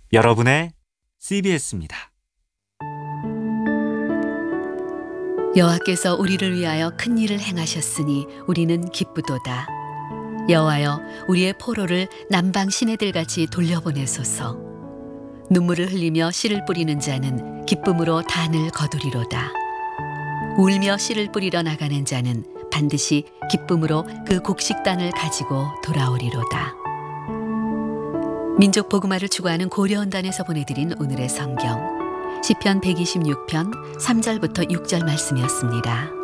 여러분의 CBS입니다. 여호와께서 우리를 위하여 큰 일을 행하셨으니 우리는 기쁘도다. 여호와여, 우리의 포로를 남방 시내들같이 돌려보내소서. 눈물을 흘리며 씨를 뿌리는 자는 기쁨으로 단을 거두리로다. 울며 씨를 뿌리러 나가는 자는 반드시 기쁨으로 그 곡식단을 가지고 돌아오리로다. 민족 복음화를 추구하는 고려원단에서 보내드린 오늘의 성경 시편 126편 3절부터 6절 말씀이었습니다.